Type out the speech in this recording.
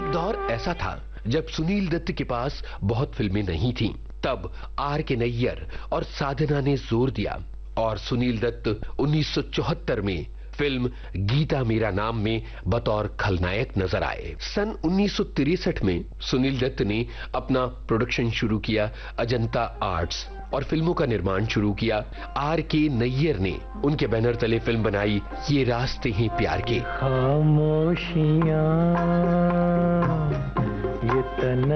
एक दौर ऐसा था जब सुनील दत्त के पास बहुत फिल्में नहीं थीं। तब आर के नैयर और साधना ने जोर दिया और सुनील दत्त 1974 में फिल्म गीता मेरा नाम में बतौर खलनायक नजर आए। सन 1963 में सुनील दत्त ने अपना प्रोडक्शन शुरू किया अजंता आर्ट्स और फिल्मों का निर्माण शुरू किया। आर के नैयर ने उनके बैनर तले फिल्म बनाई ये रास्ते हैं प्यार के। खामोशियां ये